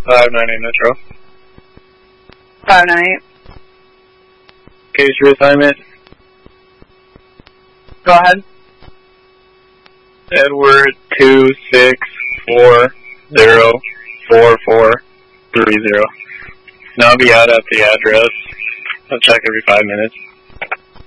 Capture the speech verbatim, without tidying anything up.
five nine eight Metro. five nine eight. Case reassignment. Go ahead. Edward two six four zero four four three zero. Now I'll be out at the address. I'll check every five minutes.